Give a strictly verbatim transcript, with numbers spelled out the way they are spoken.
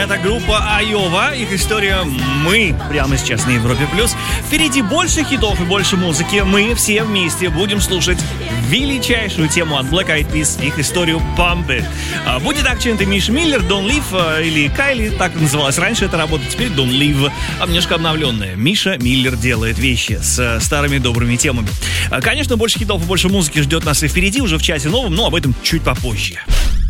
Это группа Айова. Их история «Мы» прямо сейчас на Европе+. Впереди больше хитов и больше музыки. Мы все вместе будем слушать величайшую тему от Black Eyed Peas, их историю «Pump It». Будет акцент и Миша Миллер, Don't Leave, или Кайли, так называлась раньше эта работа, теперь Don't Leave, а немножко обновленная. Миша Миллер делает вещи с старыми добрыми темами. Конечно, больше хитов и больше музыки ждет нас и впереди, уже в часе новом, но об этом чуть попозже.